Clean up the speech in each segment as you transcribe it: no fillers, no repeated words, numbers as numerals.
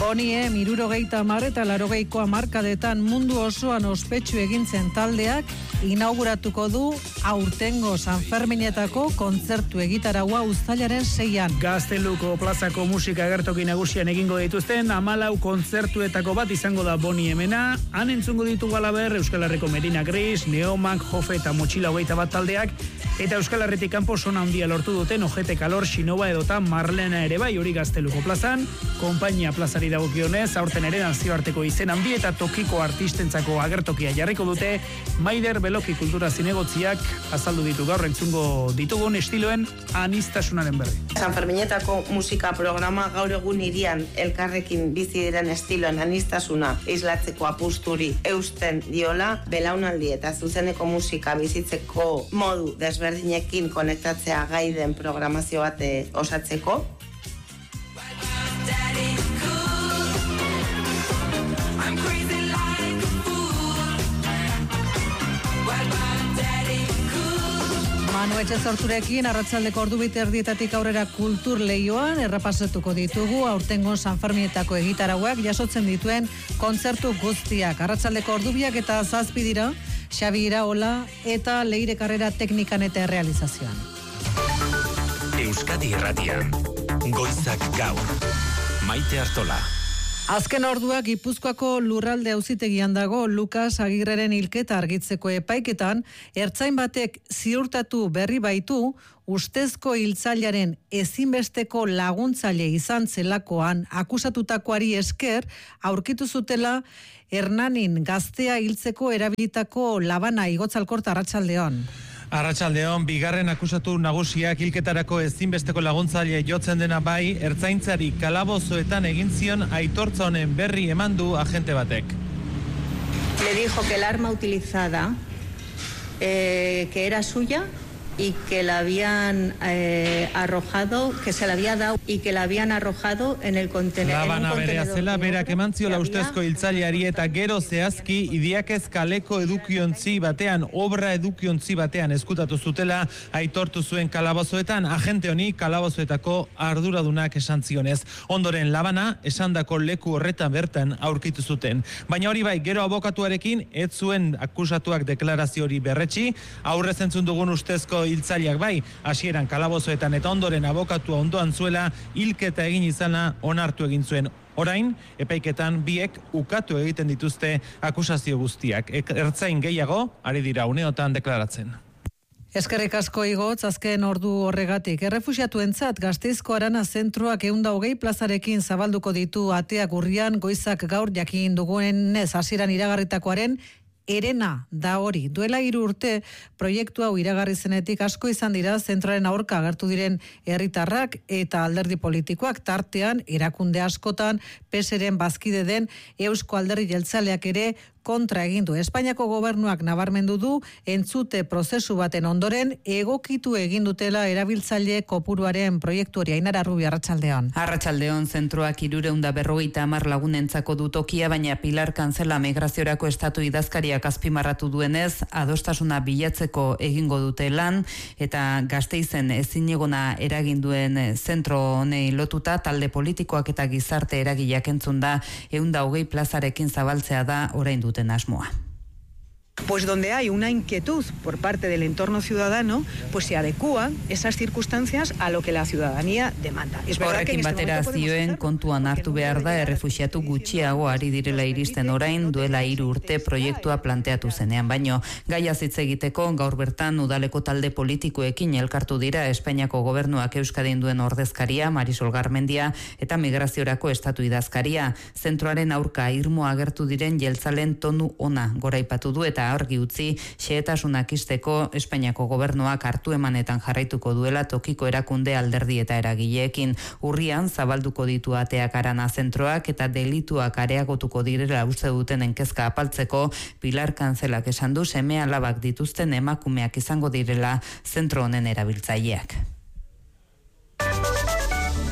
Bonie, 70 eta 80ko hamarkadetan mundu osoan ospetsu egintzen taldeak inauguratuko du aurtengo San Ferminetako kontzertu egitaraua uztailaren 6an. Gazteluko plazako musika agertoki nagusian egingo dituzten 14 kontzertuetako bat izango da Bonie hemena. Han entzungo ditugu alaber Euskal Herriko Medina Gris, Neomak, Jofe eta Motxila 21 taldeak, eta Euskal Herritik kanpo sona handia lortu duten Ojete Kalor, Xinova edota Marlena ere bai, hori Gazteluko plazan. Konpainia plazari dagokionez, aurten ere nazioarteko izen handi eta tokiko artistentzako agertokia jarriko dute. Maider Beloki kultura zinegotziak azaldu ditu gaur entzungo ditugun estiloen anistasunaren berri. San Ferminetako musika programa gaur egun hirian elkarrekin bizi diren estiloen anistasuna islatzeko apusturi eusten diola, belaunaldi eta zuzeneko musika bizitzeko modu desberdinekin konektatzea gai den programazio bat osatzeko. Manu Etxezorturekin arratsaldeko ordu 2:30 aurrera kultur leioan errepasatuko ditugu aurtengo San Ferminetako egitarauak jasotzen dituen kontzertu guztiak. Arratsaldeko ordu 2 eta 7 dira, Xabi Iraola eta Leire Karrera teknikan eta realizazioan. Euskadi Irratian, Goizak Gaur, Maite Artola. Azken orduak Gipuzkoako lurralde auzitegian dago. Lukas Agirreren hilketa argitzeko epaiketan, ertzain batek ziurtatu berri baitu, ustezko hiltzailearen ezinbesteko laguntzaile izan zelakoan akusatutakoari esker aurkitu zutela Hernanin gaztea hiltzeko erabilitako labana. Igotzalkorta, arratsaldeon. Arratsaldeon, bigarren akusatu nagusiak hilketarako ezinbesteko laguntzaile jotzen dena bai, ertzaintzari kalabozoetan egin zion aitortza honen berri eman du agente batek. Le dijo que el arma utilizada que era suya y que la habían arrojado, que se la había dado y que la habían arrojado en el contenedor. Labana berea zela, berak eman ziola ustezko hiltzaileari eta gero zehazki idiakez kaleko edukiontzi batean, obra edukiontzi batean eskutatu zutela aitortu zuen kalabozoetan, agente honi kalabozoetako arduradunak esan zionez. Ondoren Labana esandako leku horretan bertan aurkitu zuten. Baina hori bai, gero abokatuarekin ez zuen akusatuak deklarazio hori berretsi, aurrez entzun dugun ustezko hiltzaileak bai, hasieran kalabozoetan eta ondoren abokatua ondoan zuela hilketa egin izana onartu egin zuen. Orain, epaiketan biek ukatu egiten dituzte akusazio guztiak. Ertzain gehiago, ari dira uneotan deklaratzen. Eskerrik asko Igotz, azken ordu horregatik. Errefuxiatuentzat Gasteizko Arana zentroak 120 plazarekin zabalduko ditu ateak urrian. Goizak Gaur jakin dugunez hasieran iragarritakoaren Erena da hori. Duela 3 urte proiektu hau iragarri zenetik asko izan dira zentroaren aurka agertu diren herritarrak eta alderdi politikoak, tartean erakunde askotan PSren bazkide den Eusko Alderdi Jeltzaleak ere kontra egin du. Espainiako gobernuak nabarmendu du entzute prozesu baten ondoren egokitu egin dutela erabiltzaile kopuruaren proiektu hori. Ainara Rubi, arratsaldeon. Arratsaldeon, zentroak 350 lagunentzako du tokia, baina Pilar Kanzela migraziorako estatu idazkariak azpimarratu duenez, adostasuna bilatzeko egingo dute lan, eta Gasteizen ezinegona eragin duen zentro honei lotuta talde politikoak eta gizarte eragileak entzun da 120 plazarekin zabaltzea da orain duten asmoa. Pues donde hay una inquietud por parte del entorno ciudadano, pues se adecúan esas circunstancias a lo que la ciudadanía demanda. Es verdad que en este momento zioen kontuan hartu behar da errefuxiatu gutxiago ari direla iristen orain duela 3 urte proiektua planteatu zenean, baino gaia hitz egiteko gaur bertan udaleko talde politikoekin elkartu dira Espainiako gobernuak Euskadin duen ordezkaria Marisol Garmendia eta migraziorako estatu idazkaria. Zentroaren aurka irmoa agertu diren jeltzalen tonu ona goraipatu du eta argi utzi xehetasunak izteko Espainiako gobernuak hartu emanetan jarraituko duela tokiko erakunde alderdi eta eragileekin. Urrian zabalduko ditu ateak Arana zentroak eta delituak areagotuko direla uste duten kezka apaltzeko Pilar Kanzelak esan du seme-alabak dituzten emakumeak izango direla zentro honen erabiltzaileak.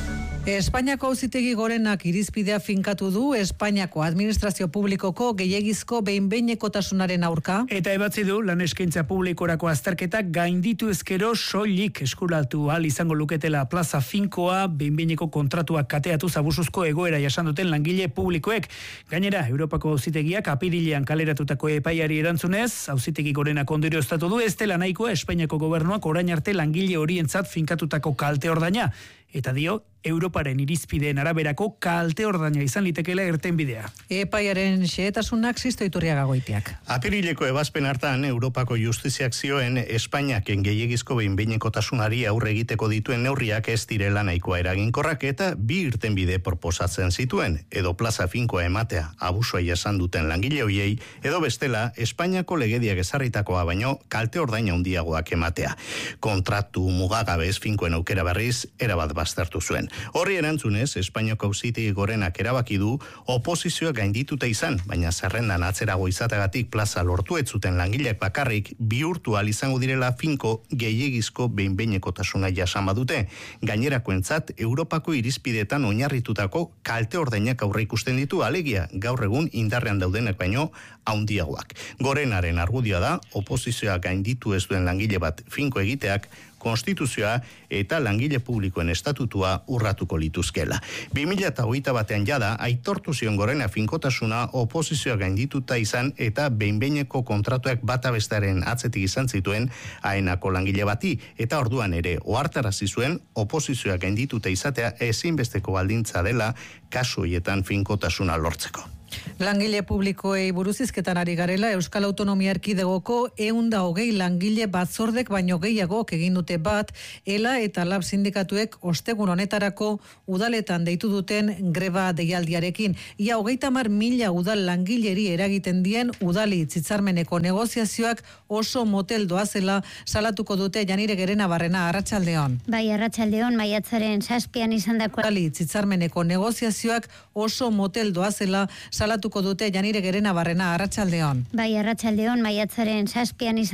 Espainiako Auzitegi Gorenak irizpidea finkatu du Espainiako administrazio publikoko gehiegizko behin-behinekotasunaren aurka. Eta ebatzi du lan eskaintza publikorako azterketak gainditu ezkero soilik eskuratu ahal izango luketela plaza finkoa behin-behineko kontratuak kateatu abusuzko egoera jasan duten langile publikoek. Gainera, Europako Auzitegiak apirilean kaleratutako epaiari erantzunez, Auzitegi Gorenak ondorioztatu du ez dela nahikoa Espainiako gobernuak orain arte langile horientzat finkatutako kalte ordaina. Eta dio, Europaren irizpideen araberako kalte ordaina izan litekeela irtenbidea. Epaiaren xehetasunak Sisto Iturriaga Goitiak. Apirileko ebazpen hartan Europako Justiziak zioen Espainiaken gehiegizko behin-behinekotasunari aurre egiteko dituen neurriak ez direla nahikoa eraginkorrak eta bi irtenbide proposatzen zituen, edo plaza finkoa ematea abusua jasan duten langile hoiei, edo bestela Espainiako legediak ezarritakoa baino kalte ordaina handiagoak ematea. Kontratu mugagabez finkoen aukera berriz erabat baztertu zuen. Horri erantzunez, Espainiako Auzitegi Gorenak erabaki du oposizioa gaindituta izan, baina zerrendan atzerago izategatik plaza lortu ez zuten langileak bakarrik bihurtu ahal izango direla finko gehiegizko behin-behinekotasuna jasan badute. Gainerakoentzat Europako irizpideetan oinarritutako kalte ordainak aurre ikusten ditu, alegia gaur egun indarrean daudenak baino handiagoak. Gorenaren argudioa da oposizioa gainditu ez duen langile bat finko egiteak konstituzioa eta langile publikoen estatutua urratuko lituzkela. 2021 batean jada aitortu zion Gorena finkotasuna oposizioa gaindituta izan eta behin-behineko kontratuak bata bestaren atzetik izan zituen haenako langile bati eta orduan ere ohartarazi zuen oposizioa gaindituta izatea ezinbesteko baldintza dela kasu horietan finkotasuna lortzeko. Langile publikoei buruz hizketan ari garela, Euskal Autonomia Erkidegoko 120 langile batzordek baino gehiagok egin dute bat, ELA eta LAB sindikatuek ostegun honetarako udaletan deitu duten greba deialdiarekin. Ia 30.000 udal langileri eragiten dien udali hitzarmeneko negoziazioak oso motel doazela salatuko dute Janire Gerenabarrena. Arratsaldeon. Bai, arratsaldeon, maiatzaren 7an izandako udali hitzarmeneko negoziazioak oso motel doazela salatuko dute Janire Gerenabarrena. Arratsaldeon. Bai, arratsaldeon, maiatzaren 7an